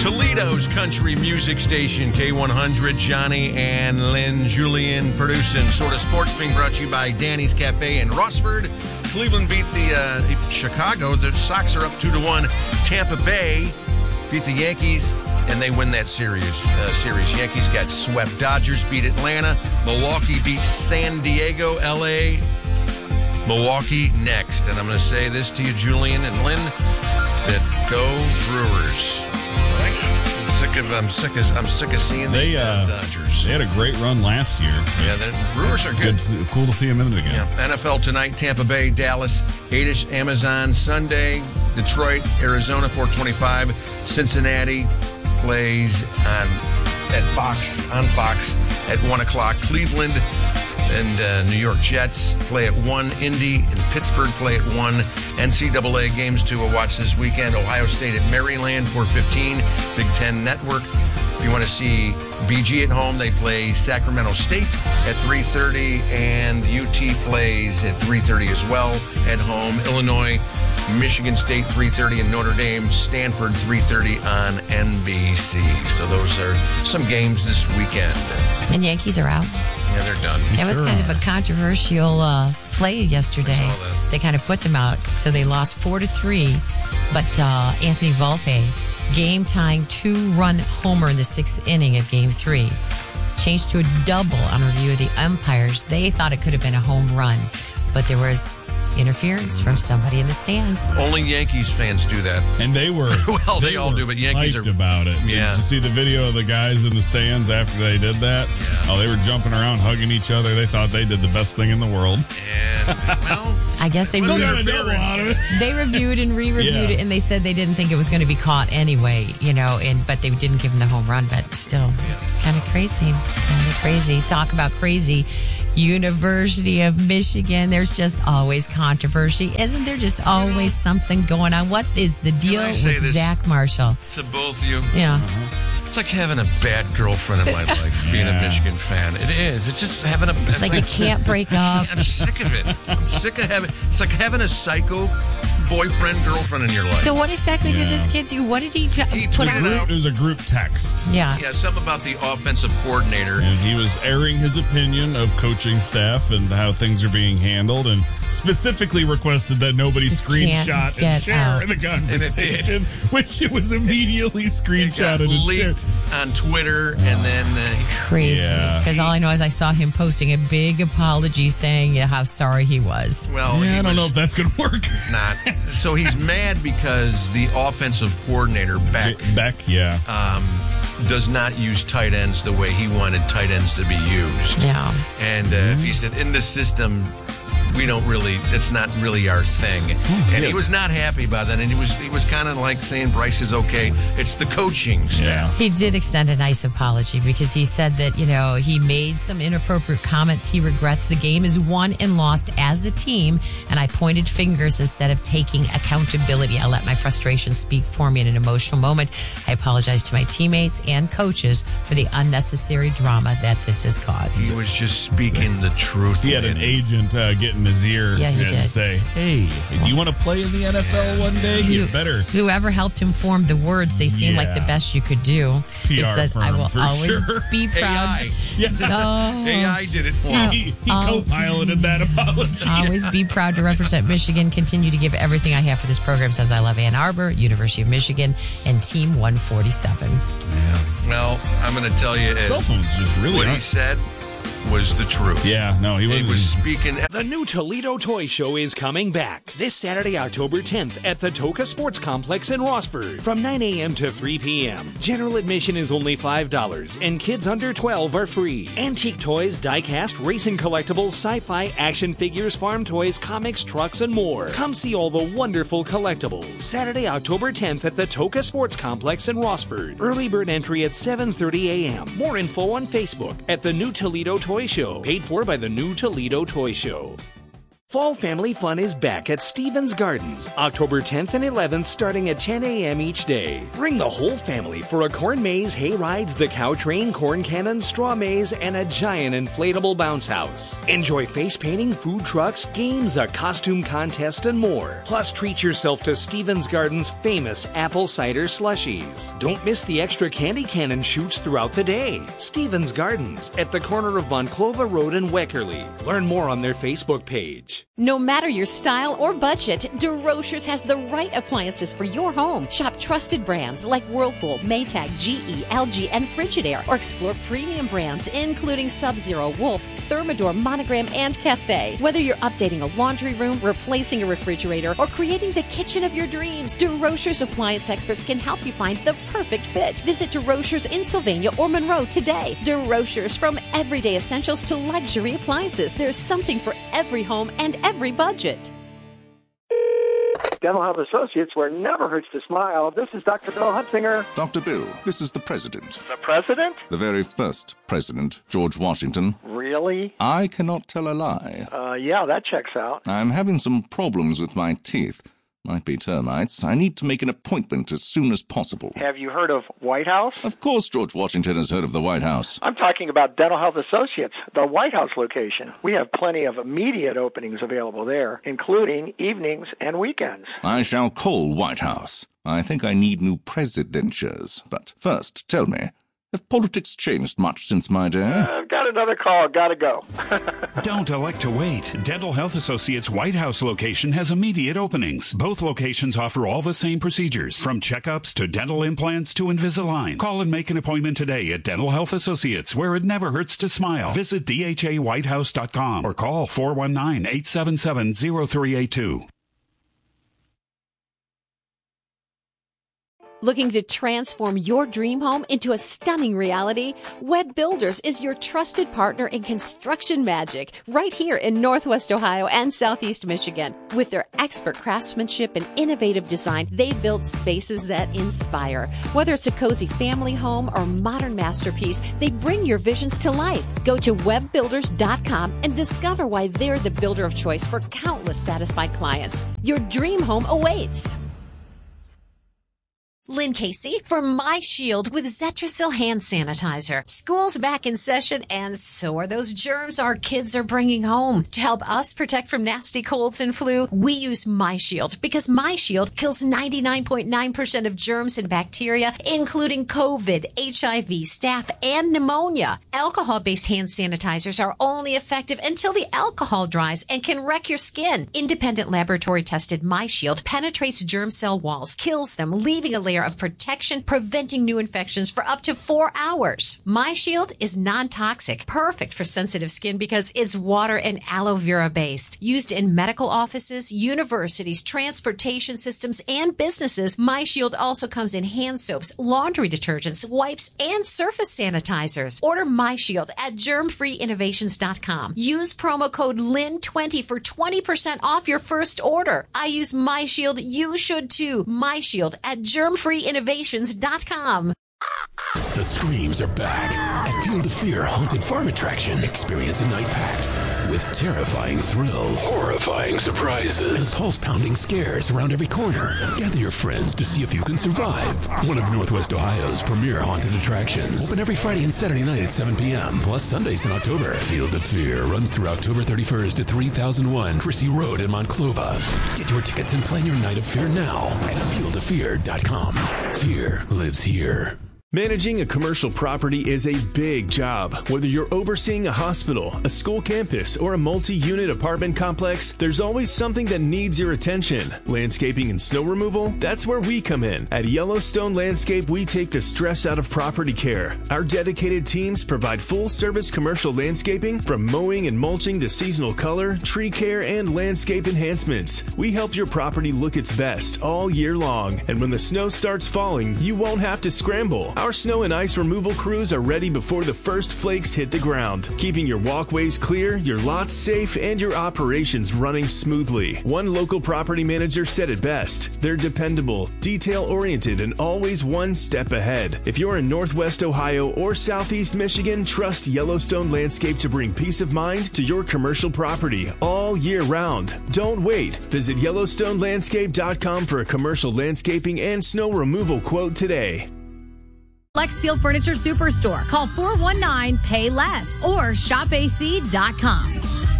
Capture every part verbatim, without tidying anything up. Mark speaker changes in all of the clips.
Speaker 1: Toledo's country music station, K one hundred. Johnny and Lynn Julian producing Sort of Sports, being brought to you by Danny's Cafe in Rossford. Cleveland beat the uh, Chicago. The Sox are up two to one. Tampa Bay beat the Yankees, and they win that series. Uh, series. Yankees got swept. Dodgers beat Atlanta. Milwaukee beat San Diego. L A Milwaukee next. And I'm going to say this to you, Julian and Lynn, that go Brewers. I'm sick of I'm sick of I'm sick of seeing
Speaker 2: they,
Speaker 1: the
Speaker 2: uh,
Speaker 1: Dodgers.
Speaker 2: They had a great run last year.
Speaker 1: Yeah, the Brewers are good.
Speaker 2: good. Cool to see them in it again.
Speaker 1: Yeah. N F L tonight: Tampa Bay, Dallas, eight-ish Amazon. Sunday, Detroit, Arizona, four twenty-five. Cincinnati plays on at Fox on Fox at one o'clock. Cleveland and uh, New York Jets play at one. Indy and Pittsburgh play at one. N C double A games to watch this weekend. Ohio State at Maryland, four fifteen. Big Ten Network. If you want to see B G at home, they play Sacramento State at three thirty, and U T plays at three thirty as well at home. Illinois, Michigan State, three thirty, and Notre Dame, Stanford, three thirty on N B C. So those are some games this weekend.
Speaker 3: And Yankees are out.
Speaker 1: Yeah, they're done.
Speaker 3: That was
Speaker 2: Sure
Speaker 3: kind of
Speaker 2: are.
Speaker 3: a controversial uh, play yesterday.
Speaker 1: I saw that.
Speaker 3: They kind of put them out, so they lost four to three. But uh, Anthony Volpe, game-tying two-run homer in the sixth inning of Game Three, changed to a double on review of the umpires. They thought it could have been a home run, but there was interference from somebody in the stands.
Speaker 1: Only Yankees fans do that.
Speaker 2: And they were
Speaker 1: Well, they all
Speaker 2: were
Speaker 1: do, but Yankees
Speaker 2: hyped
Speaker 1: are-
Speaker 2: about it.
Speaker 1: Yeah.
Speaker 2: Did you see the video of the guys in the stands after they did that?
Speaker 1: Yeah.
Speaker 2: Oh, they were jumping around, hugging each other. They thought they did the best thing in the world.
Speaker 1: And, well,
Speaker 3: I guess they
Speaker 2: Still
Speaker 3: reviewed,
Speaker 2: got a double out of it.
Speaker 3: they reviewed and re-reviewed
Speaker 2: Yeah.
Speaker 3: it, and they said they didn't think it was going to be caught anyway, you know, and but they didn't give him the home run. But still, kind of crazy, kind of crazy. Talk about crazy. University of Michigan, there's just always controversy. Isn't there just always something going on? What is the deal
Speaker 1: I
Speaker 3: with
Speaker 1: say this?
Speaker 3: Zach Marshall?
Speaker 1: to both of you,
Speaker 3: Yeah.
Speaker 1: it's like having a bad girlfriend in my life, being a
Speaker 2: Yeah.
Speaker 1: Michigan fan. It is. It's just having a...
Speaker 3: It's like you can't break up.
Speaker 1: I'm sick of it. I'm sick of having... It's like having a psycho boyfriend, girlfriend in your life.
Speaker 3: So what exactly did
Speaker 2: Yeah.
Speaker 3: this kid do? What did he, t-
Speaker 1: He
Speaker 3: put
Speaker 1: tweeted
Speaker 3: on?
Speaker 1: out-
Speaker 2: It was a group text.
Speaker 3: Yeah.
Speaker 1: Yeah, something about the offensive coordinator.
Speaker 2: And he was airing his opinion of coaching staff and how things are being handled, and specifically requested that nobody
Speaker 3: Just
Speaker 2: screenshot
Speaker 3: can't
Speaker 2: and
Speaker 3: get
Speaker 2: share
Speaker 3: out.
Speaker 2: the conversation, which it was immediately
Speaker 1: It got
Speaker 2: screenshotted and shared.
Speaker 1: leaked on Twitter, and then... Uh,
Speaker 3: Crazy.
Speaker 2: Yeah.
Speaker 3: Because all I know is I saw him posting a big apology saying yeah, how sorry he was.
Speaker 1: well,
Speaker 2: Yeah,
Speaker 1: he
Speaker 2: I don't
Speaker 1: was
Speaker 2: know if that's going to work.
Speaker 1: not. So he's mad because the offensive coordinator, Beck,
Speaker 2: J- Beck, yeah.
Speaker 1: um, does not use tight ends the way he wanted tight ends to be used.
Speaker 3: Yeah.
Speaker 1: And uh, if he said, in this system, we don't really, it's not really our thing. And he was not happy about that. And he was he was kind of like saying Bryce is okay. It's the coaching
Speaker 2: Yeah.
Speaker 1: staff.
Speaker 3: He did extend a nice apology because he said that, you know, he made some inappropriate comments. He regrets the game is won and lost as a team, and I pointed fingers instead of taking accountability. I let my frustration speak for me in an emotional moment. I apologize to my teammates and coaches for the unnecessary drama that this has caused.
Speaker 1: He was just speaking the truth.
Speaker 2: He had an
Speaker 1: Lynn.
Speaker 2: agent uh, get in his ear
Speaker 3: Yeah, he
Speaker 2: and
Speaker 3: did.
Speaker 2: say, hey, do you want to play in the N F L one day? You
Speaker 3: Who-
Speaker 2: better.
Speaker 3: Whoever helped him form the words, they seem like the
Speaker 2: Yeah.
Speaker 3: best you could do.
Speaker 2: P
Speaker 3: He
Speaker 2: R
Speaker 3: said, I
Speaker 2: firm,
Speaker 3: will
Speaker 2: for
Speaker 3: always
Speaker 2: sure.
Speaker 3: be
Speaker 1: A
Speaker 3: proud.
Speaker 1: I.
Speaker 2: Yeah.
Speaker 3: Oh.
Speaker 1: A I did it for him.
Speaker 2: He, he
Speaker 3: Oh.
Speaker 2: co-piloted that apology.
Speaker 3: Always be proud to represent Michigan. Continue to give everything I have for this program. Says I love Ann Arbor, University of Michigan, and Team one forty-seven.
Speaker 1: Well, I'm going to tell you, is
Speaker 2: Cell phones just really
Speaker 1: what he
Speaker 2: aren't.
Speaker 1: said was the truth.
Speaker 2: Yeah, no, he
Speaker 1: He
Speaker 2: wasn't.
Speaker 1: was speaking.
Speaker 4: The new Toledo Toy Show is coming back this Saturday, October tenth at the Toka Sports Complex in Rossford from nine a.m. to three p.m. General admission is only five dollars and kids under twelve are free. Antique toys, die-cast, racing collectibles, sci-fi, action figures, farm toys, comics, trucks, and more. Come see all the wonderful collectibles. Saturday, October tenth at the Toka Sports Complex in Rossford. Early bird entry at seven thirty a.m. More info on Facebook at the new Toledo Toy Show. Paid for by the new Toledo Toy Show. Fall Family Fun is back at Stevens Gardens, October tenth and eleventh, starting at ten a.m. each day. Bring the whole family for a corn maze, hay rides, the cow train, corn cannon, straw maze, and a giant inflatable bounce house. Enjoy face painting, food trucks, games, a costume contest, and more. Plus, treat yourself to Stevens Gardens' famous apple cider slushies. Don't miss the extra candy cannon shoots throughout the day. Stevens Gardens, at the corner of Monclova Road and Weckerly. Learn more on their Facebook page.
Speaker 5: No matter your style or budget, DeRochers has the right appliances for your home. Shop trusted brands like Whirlpool, Maytag, G E, L G, and Frigidaire, or explore premium brands including Sub-Zero, Wolf, Thermador, Monogram, and Cafe. Whether you're updating a laundry room, replacing a refrigerator, or creating the kitchen of your dreams, DeRochers appliance experts can help you find the perfect fit. Visit DeRochers in Sylvania or Monroe today. DeRochers, from everyday essentials to luxury appliances. There's something for every home and every budget.
Speaker 6: Dental Health Associates, where it never hurts to smile. This is Doctor Bill Hutzinger.
Speaker 7: Doctor Bill, this is the President.
Speaker 6: The President?
Speaker 7: The very first President, George Washington.
Speaker 6: Really?
Speaker 7: I cannot tell a lie.
Speaker 6: Uh, yeah, that checks out.
Speaker 7: I'm having some problems with my teeth. Might be termites. I need to make an appointment as soon as possible.
Speaker 6: Have you heard of White House?
Speaker 7: Of course George Washington has heard of the White House.
Speaker 6: I'm talking about Dental Health Associates, the White House location. We have plenty of immediate openings available there, including evenings and weekends.
Speaker 7: I shall call White House. I think I need new presidentures. But first, tell me, have politics changed much since my day?
Speaker 6: Uh, I've got another call. Gotta go.
Speaker 8: Don't elect to wait. Dental Health Associates' White House location has immediate openings. Both locations offer all the same procedures, from checkups to dental implants to Invisalign. Call and make an appointment today at Dental Health Associates, where it never hurts to smile. Visit D H A white house dot com or call four one nine, eight seven seven, zero three eight two.
Speaker 5: Looking to transform your dream home into a stunning reality? Web Builders is your trusted partner in construction magic right here in Northwest Ohio and Southeast Michigan. With their expert craftsmanship and innovative design, they build spaces that inspire. Whether it's a cozy family home or modern masterpiece, they bring your visions to life. Go to web builders dot com and discover why they're the builder of choice for countless satisfied clients. Your dream home awaits. Lynn Casey for My Shield with Zetrasil hand sanitizer. School's back in session, and so are those germs our kids are bringing home. To help us protect from nasty colds and flu, we use My Shield because My Shield kills ninety-nine point nine percent of germs and bacteria, including COVID, H I V, staph, and pneumonia. Alcohol-based hand sanitizers are only effective until the alcohol dries and can wreck your skin. Independent laboratory-tested My Shield penetrates germ cell walls, kills them, leaving a layer of protection, preventing new infections for up to four hours. My Shield is non-toxic, perfect for sensitive skin because it's water and aloe vera based. Used in medical offices, universities, transportation systems, and businesses, My Shield also comes in hand soaps, laundry detergents, wipes, and surface sanitizers. Order My Shield at germ free innovations dot com. Use promo code L I N twenty for twenty percent off your first order. I use My Shield. You should too. My Shield at germ free innovations dot com.
Speaker 9: The screams are back at Field of Fear Haunted Farm Attraction. Experience a night packed with terrifying thrills, horrifying surprises, and pulse-pounding scares around every corner. Gather your friends to see if you can survive one of Northwest Ohio's premier haunted attractions. Open every Friday and Saturday night at seven p.m., plus Sundays in October. Field of Fear runs through October thirty-first at three thousand one Chrissy Road in Monclova. Get your tickets and plan your night of fear now at field of fear dot com. Fear lives here.
Speaker 10: Managing a commercial property is a big job. Whether you're overseeing a hospital, a school campus, or a multi-unit apartment complex, there's always something that needs your attention. Landscaping and snow removal? That's where we come in. At Yellowstone Landscape, we take the stress out of property care. Our dedicated teams provide full-service commercial landscaping, from mowing and mulching to seasonal color, tree care, and landscape enhancements. We help your property look its best all year long. And when the snow starts falling, you won't have to scramble. Our snow and ice removal crews are ready before the first flakes hit the ground, keeping your walkways clear, your lots safe, and your operations running smoothly. One local property manager said it best: they're dependable, detail-oriented, and always one step ahead. If you're in Northwest Ohio or Southeast Michigan, trust Yellowstone Landscape to bring peace of mind to your commercial property all year round. Don't wait. Visit Yellowstone Landscape dot com for a commercial landscaping and snow removal quote today.
Speaker 11: Flex Steel Furniture Superstore. Call four one nine, pay less or shop A C dot com.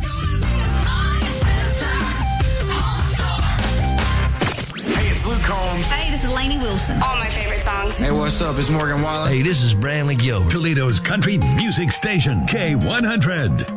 Speaker 12: Hey, it's Luke Combs.
Speaker 13: Hey, this is Lainey Wilson. All my favorite songs.
Speaker 14: Hey, what's up? It's Morgan Wallen.
Speaker 15: Hey, this is Brantley Gilbert.
Speaker 16: Toledo's country music station, K one hundred.